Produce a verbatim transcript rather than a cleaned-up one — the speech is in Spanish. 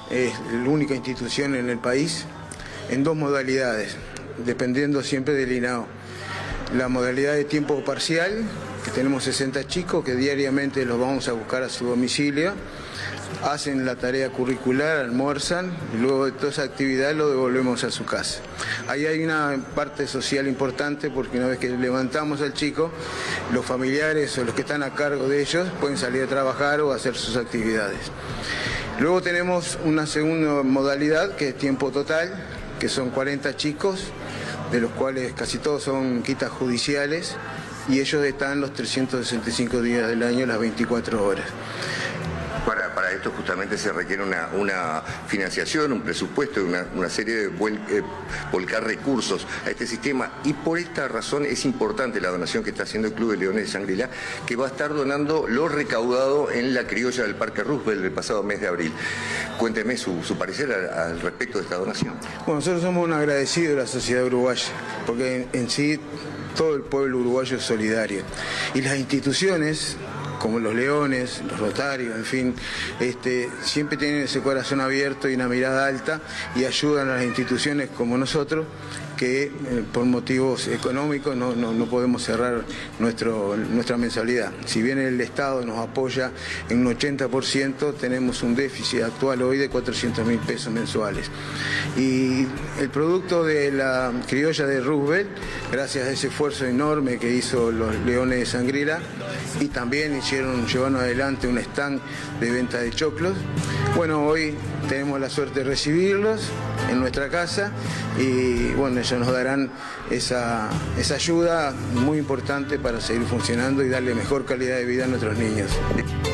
es la única institución en el país en dos modalidades, dependiendo siempre del I N A O. La modalidad de tiempo parcial, que tenemos sesenta chicos que diariamente los vamos a buscar a su domicilio, hacen la tarea curricular, almuerzan y luego de toda esa actividad lo devolvemos a su casa. Ahí hay una parte social importante porque una vez que levantamos al chico, los familiares o los que están a cargo de ellos pueden salir a trabajar o a hacer sus actividades. Luego tenemos una segunda modalidad que es tiempo total, que son cuarenta chicos, de los cuales casi todos son quitas judiciales y ellos están los trescientos sesenta y cinco días del año, las veinticuatro horas. Para, para esto justamente se requiere una, una financiación, un presupuesto, una, una serie de vuel, eh, volcar recursos a este sistema y por esta razón es importante la donación que está haciendo el Club de Leones de Shangri-La, que va a estar donando lo recaudado en la criolla del Parque Roosevelt el pasado mes de abril. Cuénteme su, su parecer al, al respecto de esta donación. Bueno, nosotros somos un agradecido de la sociedad uruguaya, porque en, en sí todo el pueblo uruguayo es solidario y las instituciones como los Leones, los Rotarios, en fin, este, siempre tienen ese corazón abierto y una mirada alta y ayudan a las instituciones como nosotros que eh, por motivos económicos no, no, no podemos cerrar nuestro, nuestra mensualidad. Si bien el Estado nos apoya en un ochenta por ciento, tenemos un déficit actual hoy de cuatrocientos mil pesos mensuales. Y el producto de la criolla de Roosevelt, gracias a ese esfuerzo enorme que hizo los Leones de Shangri-La, y también hicieron, llevaron adelante un stand de venta de choclos. Bueno, hoy tenemos la suerte de recibirlos en nuestra casa y bueno, ellos nos darán esa, esa ayuda muy importante para seguir funcionando y darle mejor calidad de vida a nuestros niños.